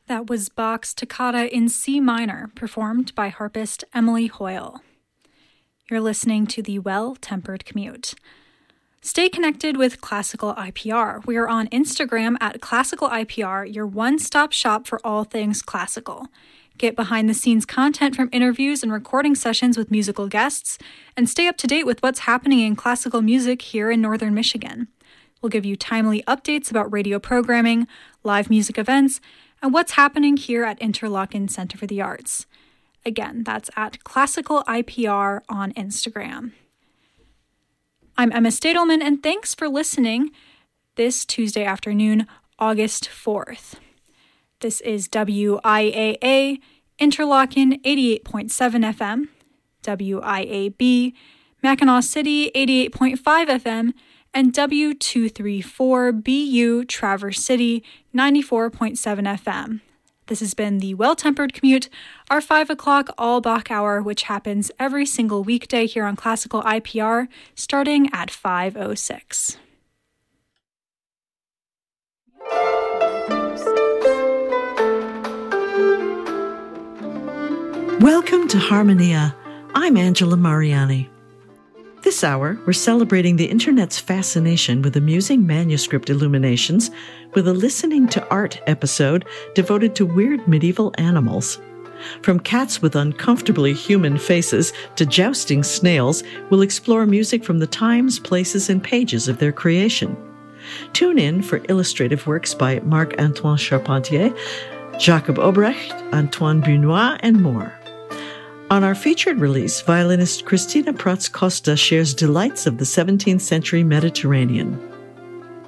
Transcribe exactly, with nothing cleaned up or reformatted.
That was Bach's Toccata in C minor, performed by harpist Emily Hoyle. You're listening to the Well-Tempered Commute. Stay connected with Classical I P R. We are on Instagram at Classical I P R, your one-stop shop for all things classical. Get behind-the-scenes content from interviews and recording sessions with musical guests, and stay up to date with what's happening in classical music here in Northern Michigan. We'll give you timely updates about radio programming, live music events, and what's happening here at Interlochen Center for the Arts. Again, that's at Classical I P R on Instagram. I'm Emma Stadelman, and thanks for listening this Tuesday afternoon, August fourth. This is W I A A, Interlochen eighty-eight point seven F M, W I A B, Mackinac City eighty-eight point five F M, and W two thirty-four B U Traverse City ninety-four point seven F M. This has been the Well-Tempered Commute, our five o'clock all-Bach hour, which happens every single weekday here on Classical I P R, starting at five oh six. Welcome to Harmonia. I'm Angela Mariani. This hour, we're celebrating the Internet's fascination with amusing manuscript illuminations with a Listening to Art episode devoted to weird medieval animals. From cats with uncomfortably human faces to jousting snails, we'll explore music from the times, places, and pages of their creation. Tune in for illustrative works by Marc-Antoine Charpentier, Jacob Obrecht, Antoine Bunois, and more. On our featured release, violinist Christina Prats Costa shares delights of the seventeenth century Mediterranean.